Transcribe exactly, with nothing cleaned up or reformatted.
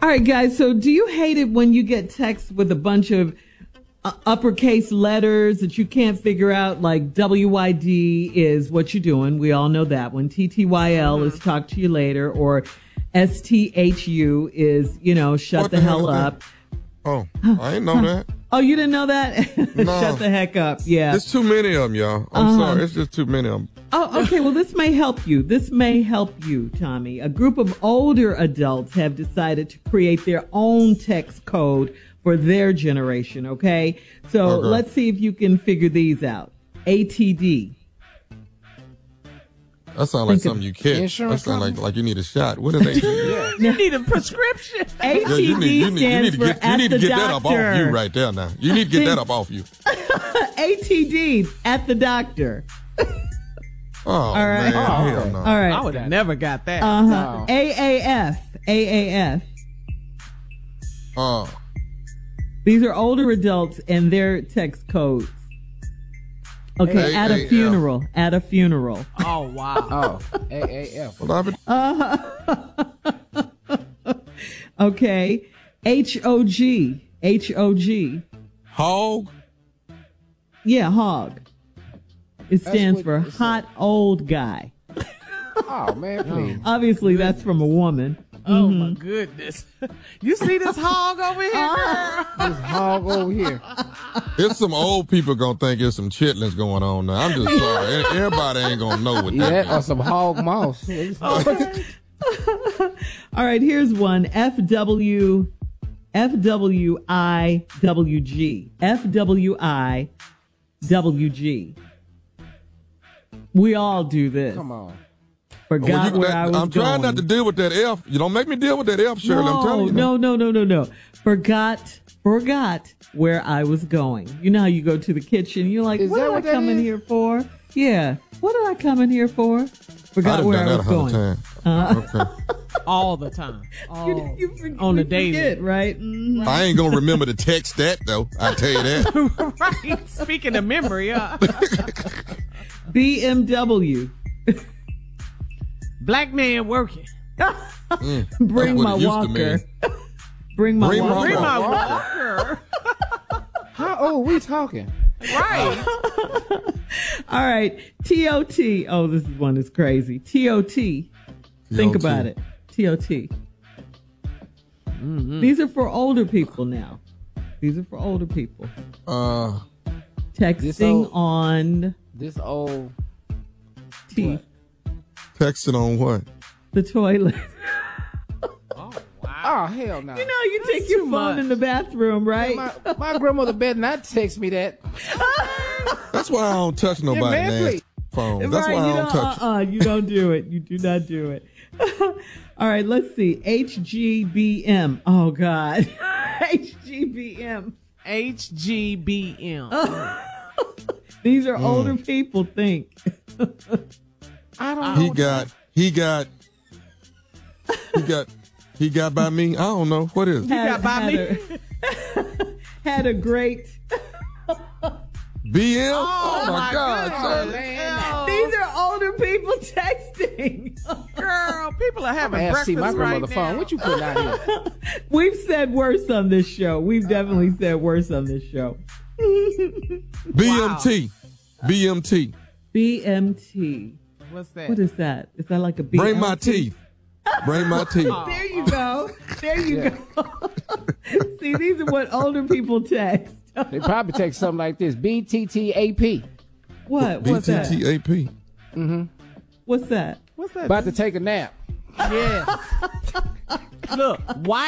All right, guys. So do you hate it when you get texts with a bunch of uh, uppercase letters that you can't figure out? Like W Y D is what you're doing. We all know that one. T T Y L is talk to you later. Or S T H U is, you know, shut What the, the hell hell is up. Oh, I didn't know that. Oh, you didn't know that? No. Shut the heck up. Yeah. There's too many of them, y'all. I'm Uh-huh. sorry. It's just too many of them. Oh, okay. Well, this may help you. This may help you, Tommy. A group of older adults have decided to create their own text code for their generation, okay? So Okay. let's see if you can figure these out. A T D. That sounds like Think of something you catch. insurance That sounds like like you need a shot. What are they? Yeah. You need a prescription. A T D Yeah, you need, you need, you stands need to for get, you at need the to get that up doctor. off you right there now. You need to get that up off you. A T D, at the doctor. Oh, right. man. Oh, Hell okay. no. All right. I would have never got that. Uh-huh. No. A A F. A A F. Oh, These are older adults and their text codes. Okay, A at A a F. funeral. At a funeral. Oh, wow. Oh, A A F. well, I've been, Okay. H O G. H O G. hog. Yeah, hog. It stands what for it said. hot old guy. Oh, man, please. Obviously, that's from a woman. Oh, my goodness. You see this hog over here, Uh-huh. girl? This hog over here. It's some old people gonna think there's some chitlins going on now. I'm just sorry. E- Everybody ain't gonna know what Yeah, that or is. some hog mouse. All right, here's one. F W F W I W G. F W I W G. We all do this. Come on. Forgot Well, you- where that- I was I'm trying going. not to deal with that F. You don't make me deal with that F, Shirley. no, I'm telling you. no, no, no, no, no. Forgot, forgot where I was going. You know how you go to the kitchen, you're like, Is what that did I what that come in is? here for? Yeah. What did I come in here for? I Forgot done where done I that was a hundred going. times. Uh, Okay. All the time. All, you, you forget, on the you daily. forget, right? Mhm. I ain't gonna remember to text that though. I tell you that. Right. Speaking of memory, uh, B M W. black man working. Mm, Bring that's what my it used to walker. mean. Bring my Bring my walker. Bring my Walker. walker. How old we talking? Right. All right. T O T. Oh, this is one that's crazy. T O T. Think T O T. about it. T O T. Mm-hmm. These are for older people now. These are for older people. Uh, Texting old- on This old. T. What? texting on what? The toilet. Oh, wow. Oh, hell no. You know, you take your too phone much. in the bathroom, right? my, my grandmother better not text me that. That's why I don't touch nobody man, nasty please. phone. That's right, why I you don't don't, touch it. uh-uh, you don't do it. You do not do it. All right, let's see. H G B M. Oh, God. H G B M. H G B M. These Mm. are older people think. I don't know. He got, he got, he got, he got by me. I don't know what is. it? Had, got by had me? A, had a great. B M. Oh, Oh, my my God. goodness. son. Oh, These are older people texting. girl, people are I'm having gonna have to see breakfast my right grandmother phone. now. What you putting out here? We've said worse on this show. We've definitely said worse on this show. B M T. B M T. B M T. What's that? What is that? Is that like a B M T? Bring my teeth. Bring my teeth. There you go. There you Yeah. go. See, these are what older people text. They probably text something like this: B T T A P. What? B What's T that? T A P. What's that? What's that? About to take a nap. Yes. Look, why?